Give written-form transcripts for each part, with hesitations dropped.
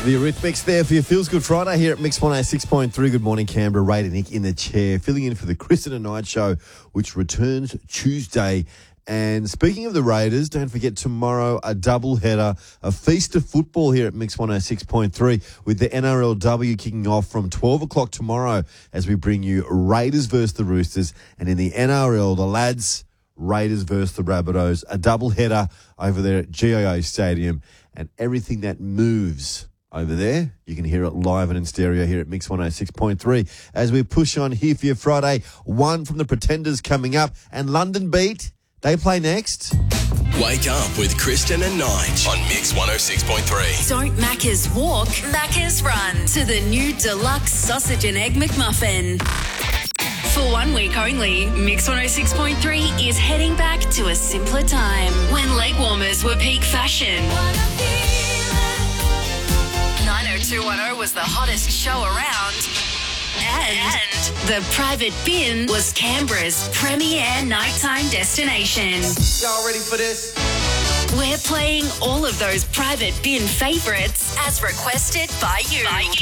The Eurythmics there for your Feels Good Friday here at Mix 106.3. Good morning, Canberra. Ray and Nick in the chair, filling in for the Kristen and Knight show, which returns Tuesday. And speaking of the Raiders, don't forget tomorrow a double-header, a feast of football here at Mix 106.3 with the NRLW kicking off from 12 o'clock tomorrow as we bring you Raiders versus the Roosters. And in the NRL, the lads, Raiders versus the Rabbitohs, a double-header over there at GIO Stadium. And everything that moves over there, you can hear it live and in stereo here at Mix 106.3 as we push on here for your Friday. One from the Pretenders coming up, and London Beat, they play next. Wake up with Kristen and Nige on Mix 106.3. Don't Macca's walk, Macca's run to the new deluxe sausage and egg McMuffin. For 1 week only, Mix 106.3 is heading back to a simpler time when leg warmers were peak fashion. 90210 was the hottest show around. And the Private Bin was Canberra's premier nighttime destination. Y'all ready for this? We're playing all of those Private Bin favourites as requested by you.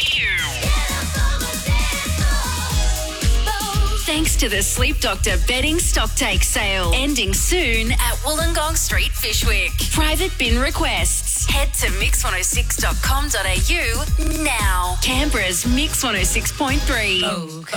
Thanks to the Sleep Doctor bedding stocktake sale, ending soon at Wollongong Street, Fishwick. Private Bin requests. Head to mix106.com.au now. Canberra's Mix 106.3.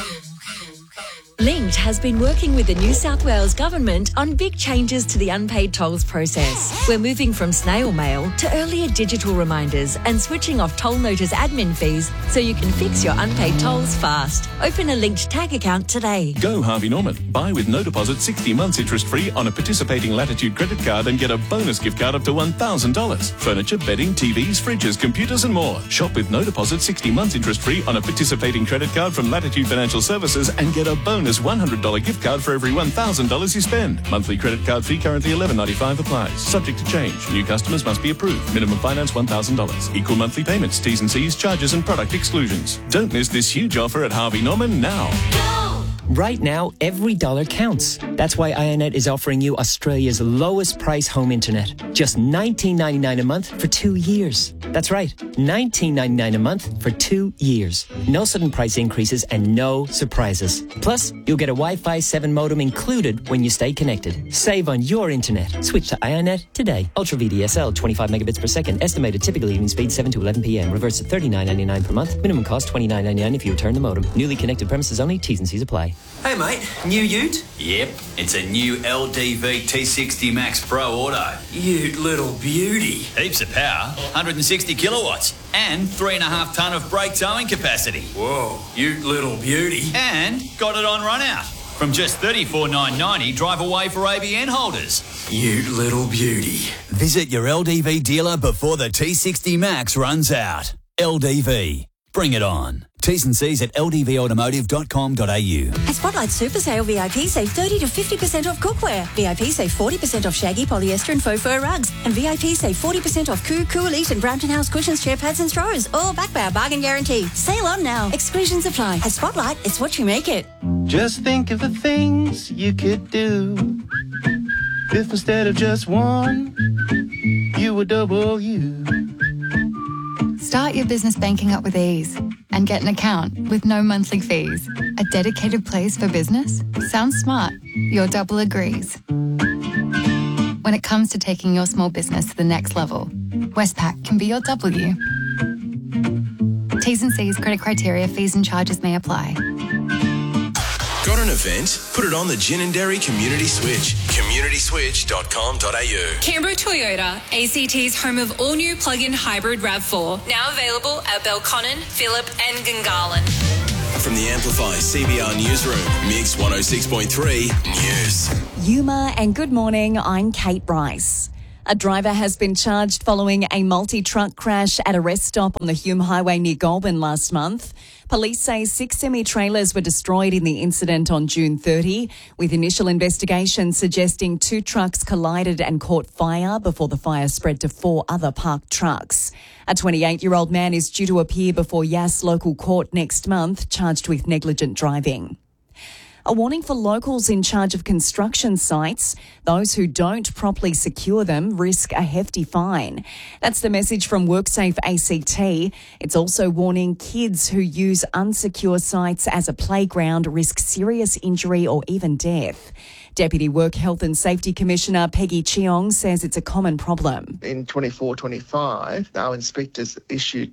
Linked has been working with the New South Wales Government on big changes to the unpaid tolls process. We're moving from snail mail to earlier digital reminders and switching off toll notice admin fees so you can fix your unpaid tolls fast. Open a Linked tag account today. Go Harvey Norman. Buy with no deposit 60 months interest-free on a participating Latitude credit card and get a bonus gift card up to $1,000. Furniture, bedding, TVs, fridges, computers and more. Shop with no deposit 60 months interest-free on a participating credit card from Latitude Financial Services and get a bonus $100 gift card for every $1,000 you spend. Monthly credit card fee currently $11.95 applies. Subject to change. New customers must be approved. Minimum finance $1,000. Equal monthly payments. T's and C's, charges and product exclusions. Don't miss this huge offer at Harvey Norman now. Right now, every dollar counts. That's why IONET is offering you Australia's lowest price home internet. Just $19.99 a month for 2 years. That's right, $19.99 a month for 2 years. No sudden price increases and no surprises. Plus, you'll get a Wi-Fi 7 modem included when you stay connected. Save on your internet. Switch to IONET today. Ultra VDSL, 25 megabits per second. Estimated typical evening speed 7 to 11 p.m. Reverse to $39.99 per month. Minimum cost $29.99 if you return the modem. Newly connected premises only. T's and C's apply. Hey mate, new ute? Yep, it's a new LDV T60 Max Pro Auto. Ute little beauty. Heaps of power, 160 kilowatts, and 3.5 tonne of brake towing capacity. Whoa, ute little beauty. And got it on run out. From just $34,990, drive away for ABN holders. Ute little beauty. Visit your LDV dealer before the T60 Max runs out. LDV. Bring it on. T's and C's at ldvautomotive.com.au. At Spotlight Super Sale, VIP save 30 to 50% off cookware. VIP save 40% off Shaggy, polyester and faux fur rugs. And VIP save 40% off Coo Elite and Brampton House cushions, chair pads and straws. All backed by our bargain guarantee. Sale on now. Exclusions apply. At Spotlight, it's what you make it. Just think of the things you could do if instead of just one, you were double you. Start your business banking up with ease and get an account with no monthly fees. A dedicated place for business? Sounds smart. Your double agrees. When it comes to taking your small business to the next level, Westpac can be your W. T's and C's, credit criteria, fees and charges may apply. Got an event? Put it on the Gin and Dairy Community Switch. communityswitch.com.au. Canberra Toyota, ACT's home of all-new plug-in hybrid RAV4. Now available at Belconnen, Phillip and Gungahlin. From the Amplify CBR Newsroom, Mix 106.3 News. Yuma and good morning, I'm Kate Bryce. A driver has been charged following a multi-truck crash at a rest stop on the Hume Highway near Goulburn last month. Police say 6 semi-trailers were destroyed in the incident on June 30, with initial investigations suggesting 2 trucks collided and caught fire before the fire spread to 4 other parked trucks. A 28-year-old man is due to appear before Yass local court next month, charged with negligent driving. A warning for locals in charge of construction sites. Those who don't properly secure them risk a hefty fine. That's the message from WorkSafe ACT. It's also warning kids who use unsecure sites as a playground risk serious injury or even death. Deputy Work Health and Safety Commissioner Peggy Cheong says it's a common problem. In 24-25, our inspectors issued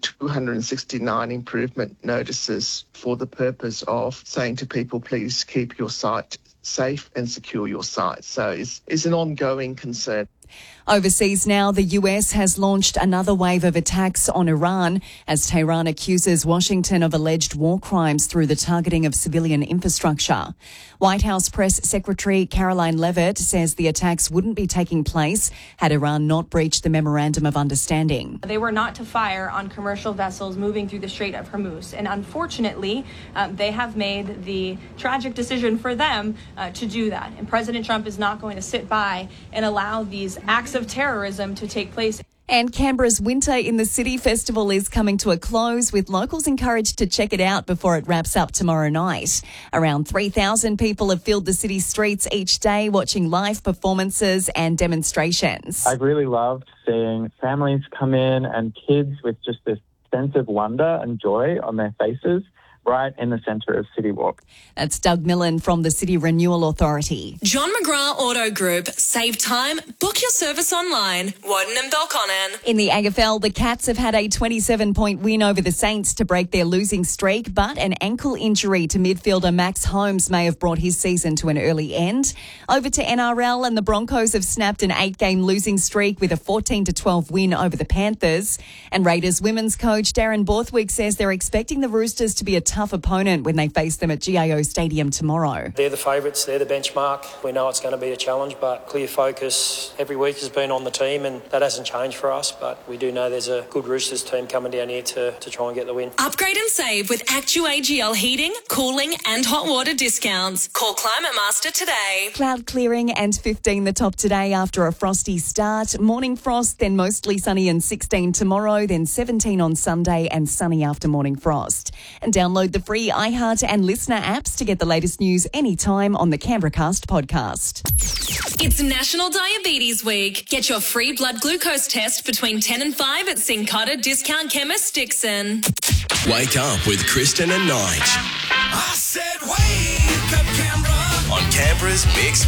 269 improvement notices for the purpose of saying to people, please keep your site safe and secure your site. So it's an ongoing concern. Overseas now, the US has launched another wave of attacks on Iran as Tehran accuses Washington of alleged war crimes through the targeting of civilian infrastructure. White House Press Secretary Caroline Leavitt says the attacks wouldn't be taking place had Iran not breached the Memorandum of Understanding. They were not to fire on commercial vessels moving through the Strait of Hormuz. And unfortunately, they have made the tragic decision for them to do that. And President Trump is not going to sit by and allow these acts of terrorism to take place. And Canberra's Winter in the City Festival is coming to a close, with locals encouraged to check it out before it wraps up tomorrow night. Around 3,000 people have filled the city streets each day watching live performances and demonstrations. I've really loved seeing families come in and kids with just this sense of wonder and joy on their faces, right in the centre of City Walk. That's Doug Millen from the City Renewal Authority. John McGrath Auto Group. Save time. Book your service online. Woden and Belconnen. In the AFL, the Cats have had a 27-point win over the Saints to break their losing streak, but an ankle injury to midfielder Max Holmes may have brought his season to an early end. Over to NRL, and the Broncos have snapped an 8-game losing streak with a 14-12 win over the Panthers. And Raiders women's coach Darren Borthwick says they're expecting the Roosters to be a tough opponent when they face them at GIO Stadium tomorrow. They're the favourites, they're the benchmark. We know it's going to be a challenge, but clear focus every week has been on the team, and that hasn't changed for us, but we do know there's a good Roosters team coming down here to try and get the win. Upgrade and save with Actu AGL heating, cooling and hot water discounts. Call Climate Master today. Cloud clearing and 15 the top today after a frosty start. Morning frost, then mostly sunny and 16 tomorrow, then 17 on Sunday and sunny after morning frost. And download the free iHeart and Listener apps to get the latest news anytime on the Canberracast podcast. It's National Diabetes Week. Get your free blood glucose test between 10 and 5 at Syncona Discount Chemist Dixon. Wake up with Kristen and Nige. I said wake up, Canberra. On Canberra's Mix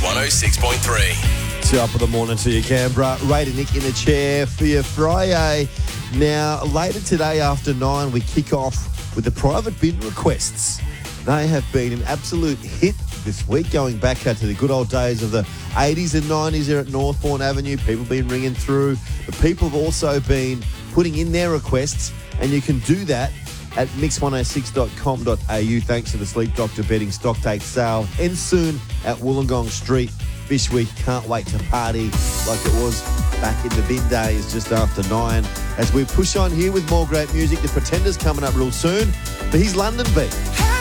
106.3. Top of the morning to you, Canberra. Ray and Nick in the chair for your Friday. Now, later today after 9, we kick off with the private bin requests. They have been an absolute hit this week, going back to the good old days of the 80s and 90s there at Northbourne Avenue. People have been ringing through, but people have also been putting in their requests, and you can do that at mix106.com.au thanks to the Sleep Doctor Bedding Stock Take Sale. Ends soon at Wollongong Street this week. Can't wait to party like it was back in the bin days just after 9. As we push on here with more great music, The Pretenders coming up real soon for his London beat.